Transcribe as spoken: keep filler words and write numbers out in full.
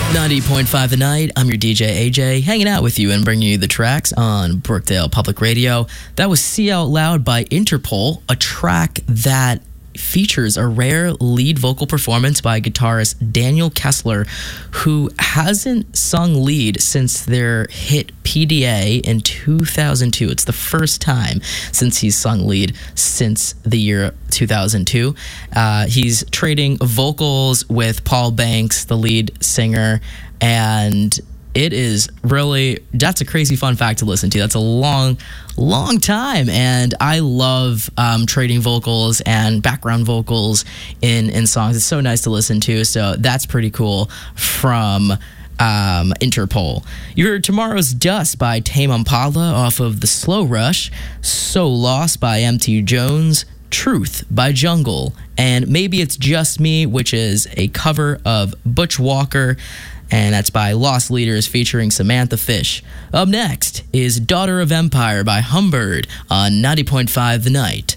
ninety point five The Night. I'm your D J A J, hanging out with you and bringing you the tracks on Brookdale Public Radio. That was See Out Loud by Interpol, a track that features a rare lead vocal performance by guitarist Daniel Kessler, who hasn't sung lead since their hit P D A in two thousand two. It's the first time since he's sung lead since the year two thousand two. Uh, he's trading vocals with Paul Banks, the lead singer, and it is really, that's a crazy fun fact to listen to. That's a long, long time. And I love um, trading vocals and background vocals in, in songs. It's so nice to listen to. So that's pretty cool from um, Interpol. You heard Tomorrow's Dust by Tame Impala off of The Slow Rush, So Lost by M T Jones, Truth by Jungle, and Maybe It's Just Me, which is a cover of Butch Walker, and that's by Lost Leaders featuring Samantha Fish. Up next is Daughter of Empire by Humbird on ninety point five The Night.